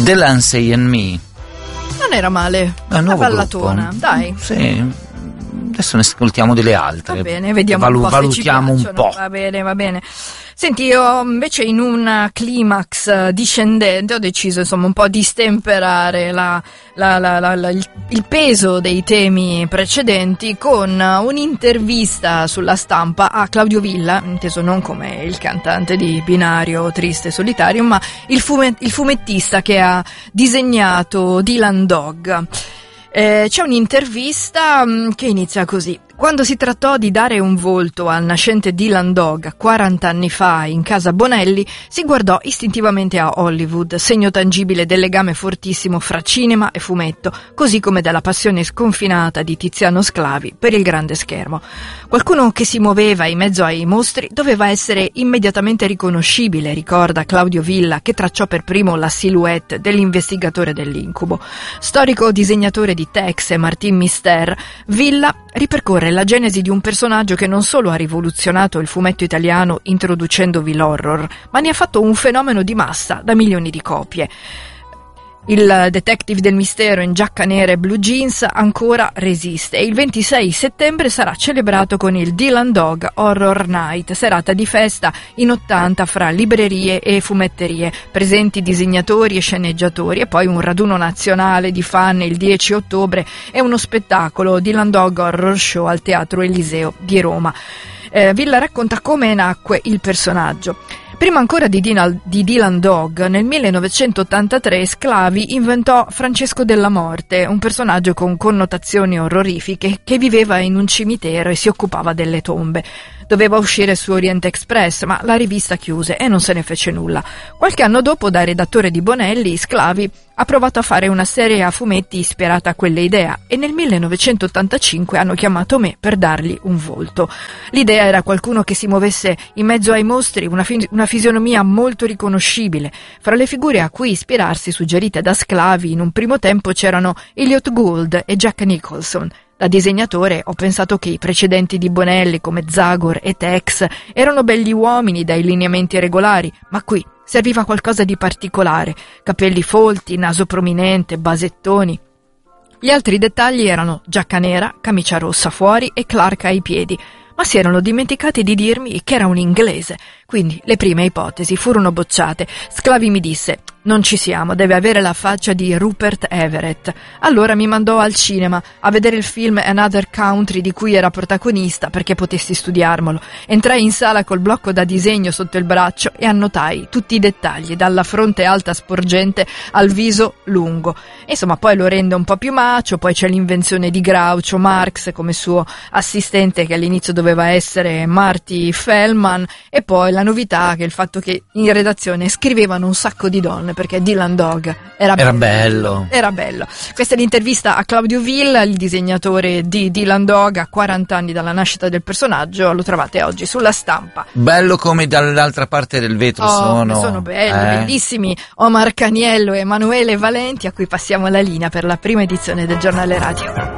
Delancey and Me. Non era male, una ballatona, dai. Sì, adesso ne ascoltiamo delle altre. Va bene, vediamo un po' valutiamo se ci piacciono. un po'. Va bene. Senti, io invece in un climax discendente ho deciso insomma un po' di stemperare il peso dei temi precedenti con un'intervista sulla Stampa a Claudio Villa, inteso non come il cantante di Binario Triste e Solitario, ma il fumettista che ha disegnato Dylan Dog. C'è un'intervista che inizia così. Quando si trattò di dare un volto al nascente Dylan Dog 40 anni fa in casa Bonelli, si guardò istintivamente a Hollywood, segno tangibile del legame fortissimo fra cinema e fumetto, così come della passione sconfinata di Tiziano Sclavi per il grande schermo. Qualcuno che si muoveva in mezzo ai mostri doveva essere immediatamente riconoscibile, ricorda Claudio Villa, che tracciò per primo la silhouette dell'investigatore dell'incubo. Storico disegnatore di Tex e Martin Mister, Villa ripercorre la genesi di un personaggio che non solo ha rivoluzionato il fumetto italiano introducendovi l'horror, ma ne ha fatto un fenomeno di massa da milioni di copie. Il detective del mistero in giacca nera e blue jeans ancora resiste e il 26 settembre sarà celebrato con il Dylan Dog Horror Night, serata di festa in 80 fra librerie e fumetterie, presenti disegnatori e sceneggiatori, e poi un raduno nazionale di fan il 10 ottobre e uno spettacolo Dylan Dog Horror Show al Teatro Eliseo di Roma. Villa racconta come nacque il personaggio. Prima ancora di Dylan Dog, nel 1983 Sclavi inventò Francesco della Morte, un personaggio con connotazioni orrorifiche che viveva in un cimitero e si occupava delle tombe. Doveva uscire su Orient Express, ma la rivista chiuse e non se ne fece nulla. Qualche anno dopo, da redattore di Bonelli, Sclavi ha provato a fare una serie a fumetti ispirata a quell'idea e nel 1985 hanno chiamato me per dargli un volto. L'idea era qualcuno che si muovesse in mezzo ai mostri, una fisionomia molto riconoscibile. Fra le figure a cui ispirarsi suggerite da Sclavi in un primo tempo c'erano Elliot Gould e Jack Nicholson. Da disegnatore ho pensato che i precedenti di Bonelli come Zagor e Tex erano belli uomini dai lineamenti regolari, ma qui serviva qualcosa di particolare, capelli folti, naso prominente, basettoni. Gli altri dettagli erano giacca nera, camicia rossa fuori e Clark ai piedi, ma si erano dimenticati di dirmi che era un inglese, quindi le prime ipotesi furono bocciate. Sclavi mi disse: non ci siamo, deve avere la faccia di Rupert Everett. Allora mi mandò al cinema a vedere il film Another Country di cui era protagonista perché potessi studiarmelo. Entrai in sala col blocco da disegno sotto il braccio e annotai tutti i dettagli, dalla fronte alta sporgente al viso lungo. Insomma, poi lo rende un po' più macio, poi c'è l'invenzione di Groucho Marx come suo assistente, che all'inizio doveva essere Marty Feldman, e poi la novità che è il fatto che in redazione scrivevano un sacco di donne perché Dylan Dog era bello. Questa è l'intervista a Claudio Villa, il disegnatore di Dylan Dog, a 40 anni dalla nascita del personaggio. Lo trovate oggi sulla Stampa. Bello come dall'altra parte del vetro sono bellissimi Omar Caniello e Emanuele Valenti, a cui passiamo la linea per la prima edizione del Giornale Radio.